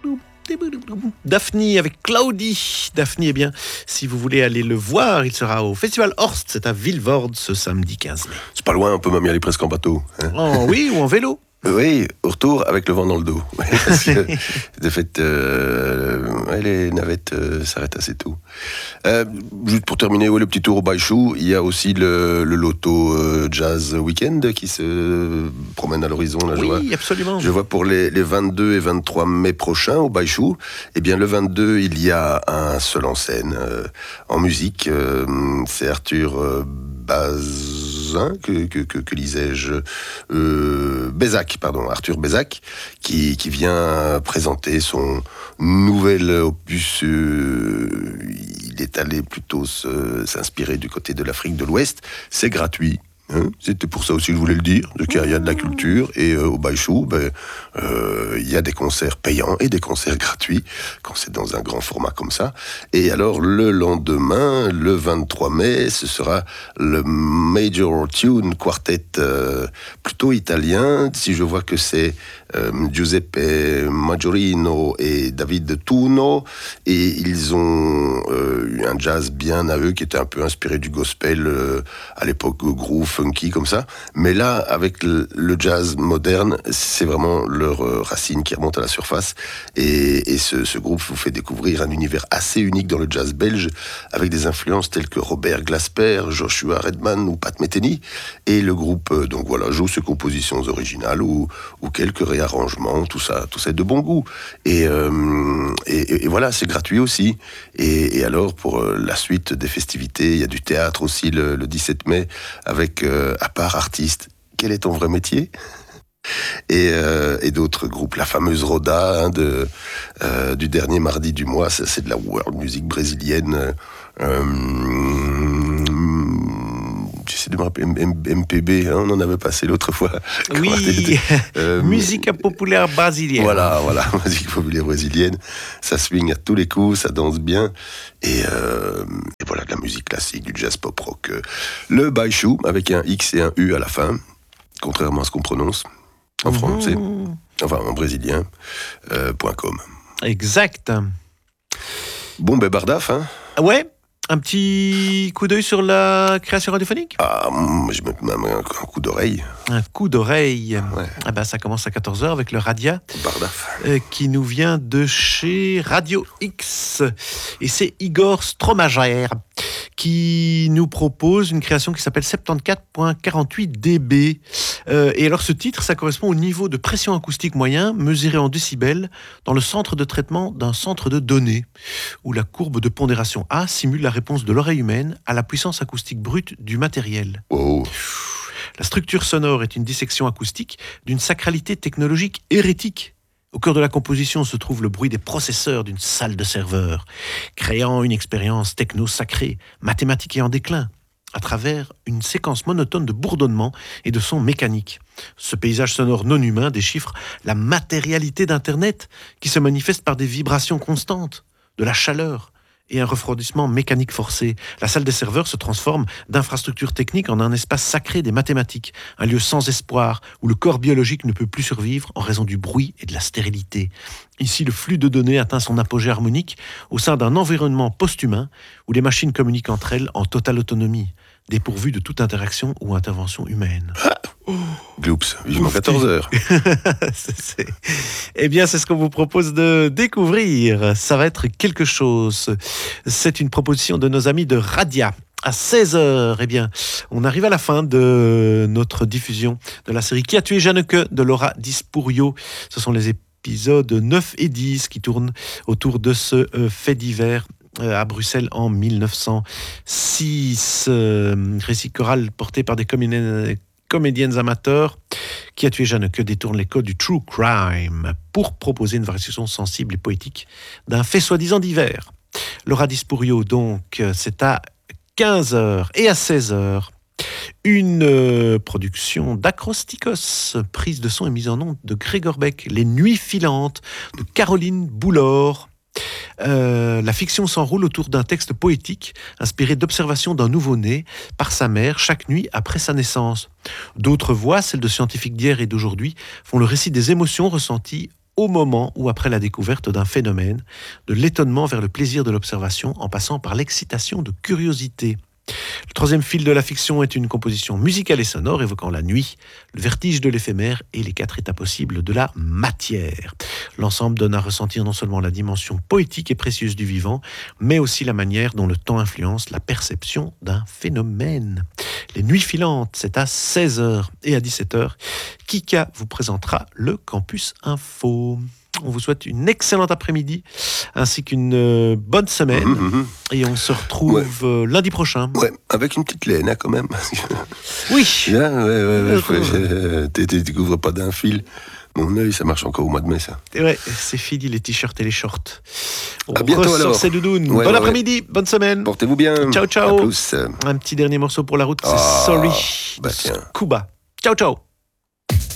Daphne avec Claudie. Daphne, eh bien, si vous voulez aller le voir, il sera au Festival Horst, c'est à Vilvoorde ce samedi 15 mai. C'est pas loin, on peut même y aller presque en bateau. Hein. Oh oui, ou en vélo. Oui, au retour avec le vent dans le dos. Parce que, de fait, les navettes s'arrêtent assez tôt. Juste pour terminer, le petit tour au Baïchou, il y a aussi le Loto Jazz Weekend qui se promène à l'horizon. Là, oui, absolument. Je vois pour les 22 et 23 mai prochains au Baïchou. Eh bien, le 22, il y a un seul en scène en musique. C'est Arthur Bazin, que lisais-je Bézac, pardon, Arthur Bézac, qui vient présenter son nouvel opus. Il est allé plutôt s'inspirer du côté de l'Afrique de l'Ouest. C'est gratuit. C'était pour ça aussi que je voulais le dire. Donc, il y a de la culture et au Baïchou, il y a des concerts payants et des concerts gratuits quand c'est dans un grand format comme ça. Et alors le lendemain, le 23 mai, ce sera le Major Tune Quartet, plutôt italien. Si je vois que c'est Giuseppe Maggiorino et David Tuno, et ils ont eu un jazz bien à eux qui était un peu inspiré du gospel à l'époque, groove, funky comme ça, mais là avec le jazz moderne, c'est vraiment leur racine qui remonte à la surface, et ce groupe vous fait découvrir un univers assez unique dans le jazz belge, avec des influences telles que Robert Glasper, Joshua Redman ou Pat Metheny, et le groupe donc voilà joue ses compositions originales ou quelques réarrangements, tout ça est de bon goût, et voilà, c'est gratuit aussi, et alors pour la suite des festivités, il y a du théâtre aussi le 17 mai avec à part artiste, quel est ton vrai métier ? Et d'autres groupes, la fameuse Roda du dernier mardi du mois, c'est de la world music brésilienne. J'essaie de me rappeler, MPB, on en avait passé l'autre fois. Oui, musique populaire brésilienne. Voilà, musique populaire brésilienne. Ça swing à tous les coups, ça danse bien. Et voilà, de la musique classique, du jazz pop rock. Le Baïchou, avec un X et un U à la fin, contrairement à ce qu'on prononce en français, enfin en brésilien, .com. Exact. Bon, Bardaf, hein. Ouais. Un petit coup d'œil sur la création radiophonique ? Je mets même un coup d'oreille. Un coup d'oreille. Ouais. Ah ben, ça commence à 14h avec le Radia, Bardaf. Qui nous vient de chez Radio X. Et c'est Igor Stromajer qui nous propose une création qui s'appelle 74.48 dB. Et alors ce titre, ça correspond au niveau de pression acoustique moyen mesuré en décibels dans le centre de traitement d'un centre de données, où la courbe de pondération A simule la réponse de l'oreille humaine à la puissance acoustique brute du matériel. Oh. La structure sonore est une dissection acoustique d'une sacralité technologique hérétique. Au cœur de la composition se trouve le bruit des processeurs d'une salle de serveur, créant une expérience techno-sacrée, mathématique et en déclin, à travers une séquence monotone de bourdonnements et de sons mécaniques. Ce paysage sonore non humain déchiffre la matérialité d'Internet, qui se manifeste par des vibrations constantes, de la chaleur et un refroidissement mécanique forcé. La salle des serveurs se transforme d'infrastructure technique en un espace sacré des mathématiques, un lieu sans espoir où le corps biologique ne peut plus survivre en raison du bruit et de la stérilité. Ici, le flux de données atteint son apogée harmonique au sein d'un environnement post-humain où les machines communiquent entre elles en totale autonomie, dépourvues de toute interaction ou intervention humaine. Gloops, vivement 14h. Eh bien, c'est ce qu'on vous propose de découvrir. Ça va être quelque chose. C'est une proposition de nos amis de Radia. À 16h, eh bien, on arrive à la fin de notre diffusion de la série Qui a tué Jeanneke de Laura Dispourio. Ce sont les épisodes 9 et 10 qui tournent autour de ce fait divers à Bruxelles en 1906. Récit choral porté par des comédiennes amateurs. Qui a tué Jeanneke détourne les codes du true crime pour proposer une variation sensible et poétique d'un fait soi-disant divers. Laura Dispourio, donc, c'est à 15h et à 16h. Une production d'Acrostikos, prise de son et mise en onde de Gregor Beck. Les Nuits filantes de Caroline Boulor. La fiction s'enroule autour d'un texte poétique inspiré d'observations d'un nouveau-né par sa mère chaque nuit après sa naissance. D'autres voix, celles de scientifiques d'hier et d'aujourd'hui, font le récit des émotions ressenties au moment ou après la découverte d'un phénomène, de l'étonnement vers le plaisir de l'observation en passant par l'excitation de curiosité. Le troisième fil de la fiction est une composition musicale et sonore évoquant la nuit, le vertige de l'éphémère et les 4 états possibles de la matière. L'ensemble donne à ressentir non seulement la dimension poétique et précieuse du vivant, mais aussi la manière dont le temps influence la perception d'un phénomène. Les Nuits filantes, c'est à 16h et à 17h. Kika vous présentera le Campus Info. On vous souhaite une excellente après-midi ainsi qu'une bonne semaine. Et on se retrouve lundi prochain. Ouais, avec une petite laine quand même. Oui. Tu découvres pas d'un fil. Mon œil, ça marche encore au mois de mai, ça. Ouais, c'est fini les t-shirts et les shorts. On à bientôt alors. Ces doudounes. Bon après-midi, bonne semaine. Portez-vous bien. Ciao, ciao. À plus. Un petit dernier morceau pour la route, c'est Sorry. Bah tiens. Kuba. Ciao, ciao.